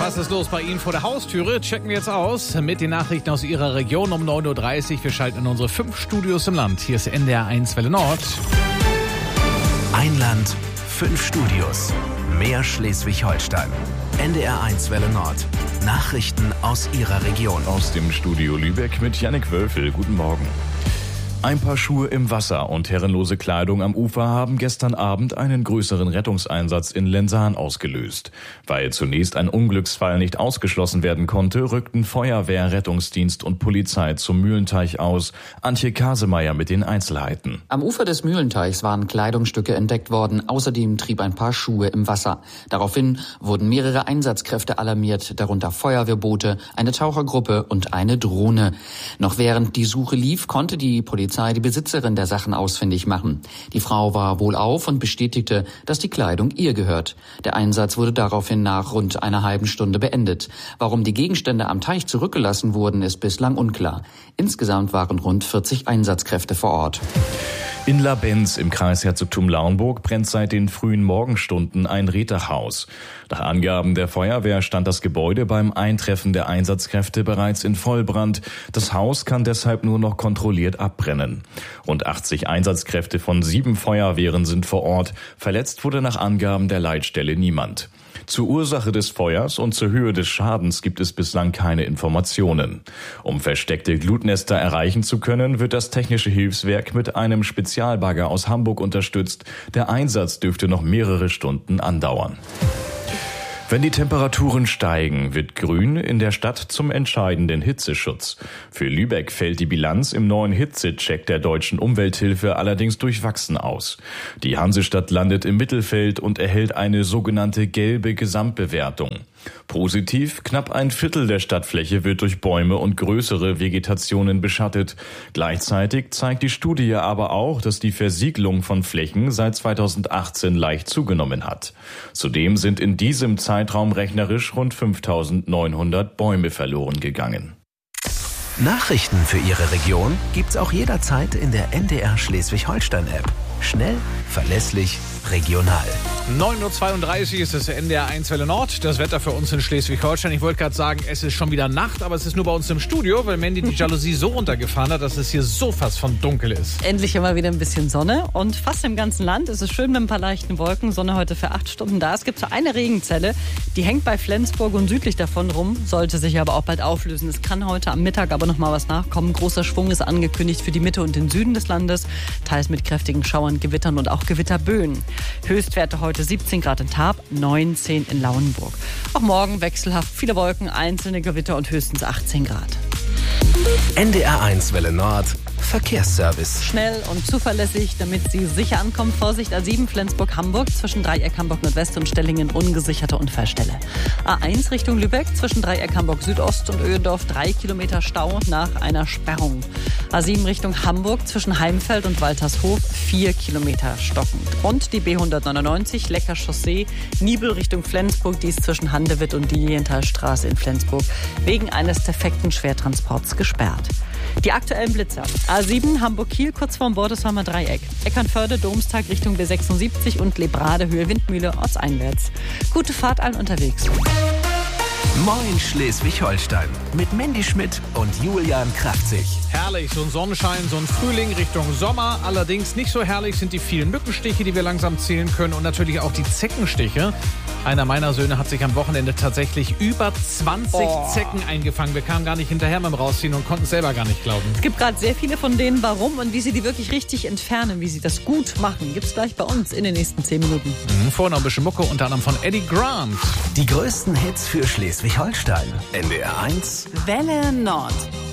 Was ist los bei Ihnen vor der Haustüre? Checken wir jetzt aus mit den Nachrichten aus Ihrer Region um 9.30 Uhr. Wir schalten in unsere 5 Studios im Land. Hier ist NDR 1 Welle Nord. Ein Land, 5 Studios. Mehr Schleswig-Holstein. NDR 1 Welle Nord. Nachrichten aus Ihrer Region. Aus dem Studio Lübeck mit Jannik Wölfel. Guten Morgen. Ein paar Schuhe im Wasser und herrenlose Kleidung am Ufer haben gestern Abend einen größeren Rettungseinsatz in Lensahn ausgelöst. Weil zunächst ein Unglücksfall nicht ausgeschlossen werden konnte, rückten Feuerwehr, Rettungsdienst und Polizei zum Mühlenteich aus. Antje Kasemeyer mit den Einzelheiten. Am Ufer des Mühlenteichs waren Kleidungsstücke entdeckt worden. Außerdem trieb ein Paar Schuhe im Wasser. Daraufhin wurden mehrere Einsatzkräfte alarmiert, darunter Feuerwehrboote, eine Tauchergruppe und eine Drohne. Noch während die Suche lief, konnte die Polizei die Besitzerin der Sachen ausfindig machen. Die Frau war wohlauf und bestätigte, dass die Kleidung ihr gehört. Der Einsatz wurde daraufhin nach rund einer halben Stunde beendet. Warum die Gegenstände am Teich zurückgelassen wurden, ist bislang unklar. Insgesamt waren rund 40 Einsatzkräfte vor Ort. In Labenz im Kreisherzogtum Lauenburg brennt seit den frühen Morgenstunden ein Reetdachhaus. Nach Angaben der Feuerwehr stand das Gebäude beim Eintreffen der Einsatzkräfte bereits in Vollbrand. Das Haus kann deshalb nur noch kontrolliert abbrennen. Rund 80 Einsatzkräfte von 7 Feuerwehren sind vor Ort. Verletzt wurde nach Angaben der Leitstelle niemand. Zur Ursache des Feuers und zur Höhe des Schadens gibt es bislang keine Informationen. Um versteckte Glutnester erreichen zu können, wird das Technische Hilfswerk mit einem Spezialbagger aus Hamburg unterstützt. Der Einsatz dürfte noch mehrere Stunden andauern. Wenn die Temperaturen steigen, wird Grün in der Stadt zum entscheidenden Hitzeschutz. Für Lübeck fällt die Bilanz im neuen Hitzecheck der Deutschen Umwelthilfe allerdings durchwachsen aus. Die Hansestadt landet im Mittelfeld und erhält eine sogenannte gelbe Gesamtbewertung. Positiv, knapp ein Viertel der Stadtfläche wird durch Bäume und größere Vegetationen beschattet. Gleichzeitig zeigt die Studie aber auch, dass die Versiegelung von Flächen seit 2018 leicht zugenommen hat. Zudem sind in diesem Zeitraum rechnerisch rund 5.900 Bäume verloren gegangen. Nachrichten für Ihre Region gibt's auch jederzeit in der NDR Schleswig-Holstein-App. Schnell, verlässlich, regional. 9.32 Uhr ist es NDR 1 Welle Nord. Das Wetter für uns in Schleswig-Holstein. Ich wollte gerade sagen, es ist schon wieder Nacht, aber es ist nur bei uns im Studio, weil Mandy die Jalousie so runtergefahren hat, dass es hier so fast von dunkel ist. Endlich immer wieder ein bisschen Sonne und fast im ganzen Land ist es schön mit ein paar leichten Wolken. Sonne heute für 8 Stunden da. Es gibt so eine Regenzelle, die hängt bei Flensburg und südlich davon rum, sollte sich aber auch bald auflösen. Es kann heute am Mittag aber noch mal was nachkommen. Großer Schwung ist angekündigt für die Mitte und den Süden des Landes, teils mit kräftigen Schauern, Gewittern und auch Gewitterböen. Höchstwerte heute 17 Grad in Tarp, 19 in Lauenburg. Auch morgen wechselhaft viele Wolken, einzelne Gewitter und höchstens 18 Grad. NDR 1 Welle Nord. Verkehrsservice. Schnell und zuverlässig, damit Sie sicher ankommen. Vorsicht, A7 Flensburg-Hamburg zwischen Dreieck Hamburg-Nordwest und Stellingen ungesicherte Unfallstelle. A1 Richtung Lübeck zwischen Dreieck Hamburg-Südost und Öhendorf 3 Kilometer Stau nach einer Sperrung. A7 Richtung Hamburg zwischen Heimfeld und Waltershof 4 Kilometer stockend. Und die B199 Lecker Chaussee Nibel Richtung Flensburg, die ist zwischen Handewitt und Lilienthalstraße in Flensburg wegen eines defekten Schwertransports gesperrt. Die aktuellen Blitzer. A7 Hamburg-Kiel kurz vorm Bordesheimer Dreieck. Eckernförde, Domstag Richtung B76 und Lebrade Höhe Windmühle ortseinwärts. Gute Fahrt allen unterwegs. Moin Schleswig-Holstein mit Mandy Schmidt und Julian Kraftzig. Herrlich, so ein Sonnenschein, so ein Frühling Richtung Sommer. Allerdings nicht so herrlich sind die vielen Mückenstiche, die wir langsam zählen können und natürlich auch die Zeckenstiche. Einer meiner Söhne hat sich am Wochenende tatsächlich über 20 Zecken eingefangen. Wir kamen gar nicht hinterher mit dem Rausziehen und konnten es selber gar nicht glauben. Es gibt gerade sehr viele von denen. Warum und wie sie die wirklich richtig entfernen, wie sie das gut machen, gibt's gleich bei uns in den nächsten 10 Minuten. Vorher noch ein bisschen Mucke, unter anderem von Eddie Grant. Die größten Hits für Schleswig-Holstein. NDR 1 Welle Nord.